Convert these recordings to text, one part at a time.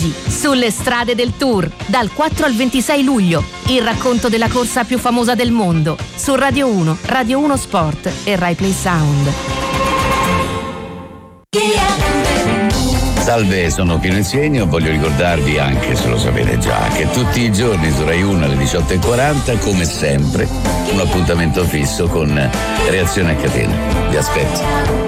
Oggi, sulle strade del Tour, dal 4 al 26 luglio, il racconto della corsa più famosa del mondo, su Radio 1, Radio 1 Sport e Rai Play Sound. Salve, sono Pino Insegno. Voglio ricordarvi, anche se lo sapete già, che tutti i giorni su Rai 1 alle 18:40, come sempre, un appuntamento fisso con Reazione a catena. Vi aspetto.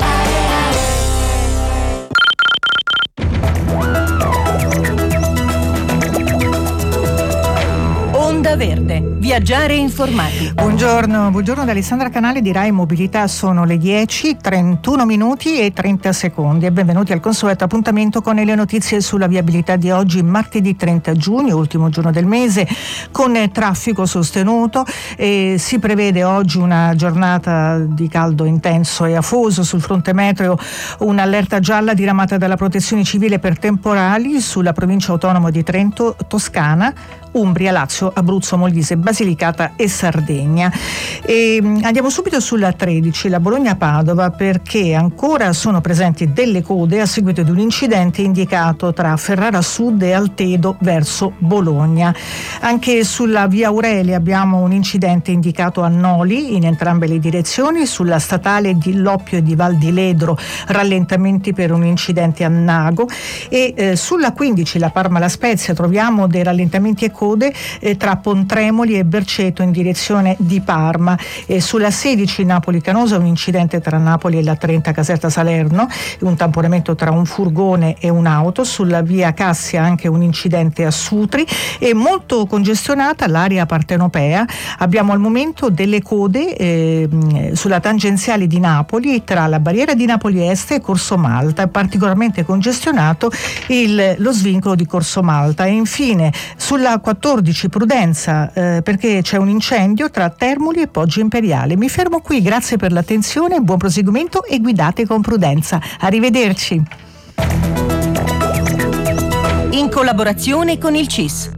Onda Verde, viaggiare informati. Buongiorno da Alessandra Canale di Rai Mobilità. Sono le 10:31 minuti e 30 secondi e benvenuti al consueto appuntamento con le notizie sulla viabilità di oggi, martedì 30 giugno, ultimo giorno del mese, con traffico sostenuto. Si prevede oggi una giornata di caldo intenso e afoso. Sul fronte meteo un'allerta gialla diramata dalla Protezione Civile per temporali sulla provincia autonoma di Trento, Toscana, Umbria, Lazio, Abruzzo, Molise, Basilicata e Sardegna. Andiamo subito sulla 13, la Bologna-Padova, perché ancora sono presenti delle code a seguito di un incidente indicato tra Ferrara Sud e Altedo verso Bologna. Anche sulla via Aurelia abbiamo un incidente indicato a Noli in entrambe le direzioni. Sulla statale di Loppio e di Val di Ledro rallentamenti per un incidente a Nago, e sulla 15, la Parma-La Spezia, troviamo dei rallentamenti e code tra Pontremoli e Berceto in direzione di Parma. Sulla 16 Napoli-Canosa un incidente tra Napoli e la 30 Caserta Salerno, un tamponamento tra un furgone e un'auto. Sulla via Cassia anche un incidente a Sutri, e molto congestionata l'area partenopea. Abbiamo al momento delle code sulla tangenziale di Napoli tra la barriera di Napoli Est e Corso Malta, è particolarmente congestionato lo svincolo di Corso Malta. E infine sulla 14 Prudenza, perché c'è un incendio tra Termoli e Poggio Imperiale. Mi fermo qui, grazie per l'attenzione, buon proseguimento e guidate con prudenza. Arrivederci. In collaborazione con il CIS,